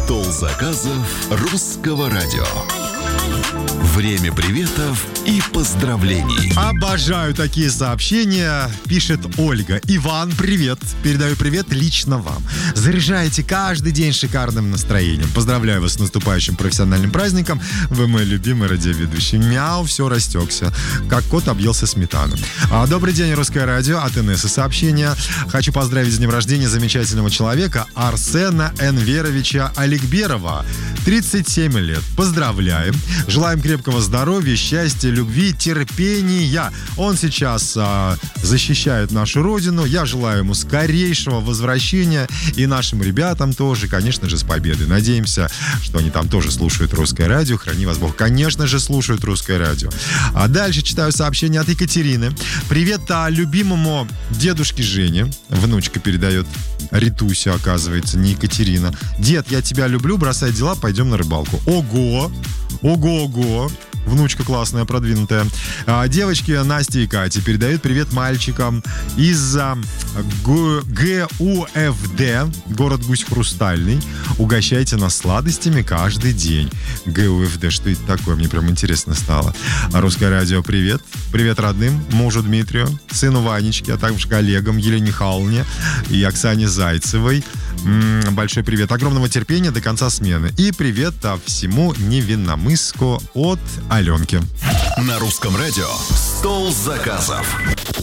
Стол заказов русского радио. Время приветов и поздравлений. Обожаю такие сообщения, пишет Ольга. Иван, привет. Передаю привет лично вам. Заряжаете каждый день шикарным настроением. Поздравляю вас с наступающим профессиональным праздником. Вы мой любимый радиоведущий. Мяу, все растекся. Как кот объелся сметану. Добрый день, Русское радио. От Инессы сообщение. Хочу поздравить с днем рождения замечательного человека Арсена Энверовича Аликберова. 37 лет. Поздравляем. Желаем крепкого здоровья, счастья, любви, терпения. Он сейчас защищает нашу родину. Я желаю ему скорейшего возвращения. И нашим ребятам тоже, конечно же, с победой. Надеемся, что они там тоже слушают Русское радио. Храни вас Бог. Конечно же, слушают Русское радио. А дальше читаю сообщение от Екатерины. Привет любимому дедушке Жене. Внучка передает. Ритуся, оказывается, не Екатерина. Дед, я тебя люблю, бросай дела, пойдем на рыбалку. Ого! Ого-ого! Внучка классная, продвинутая. Девочки Настя и Катя передают привет мальчикам из ГУФД, город Гусь Хрустальный. Угощайте нас сладостями каждый день. ГУФД, что это такое? Мне прям интересно стало. Русское радио, привет. Привет родным, мужу Дмитрию, сыну Ванечке, а также коллегам Елене Михайловне и Оксане Зайцевой. Большой привет. Огромного терпения до конца смены. И привет всему Невинномысску от Аленки. На Русском радио «Стол заказов».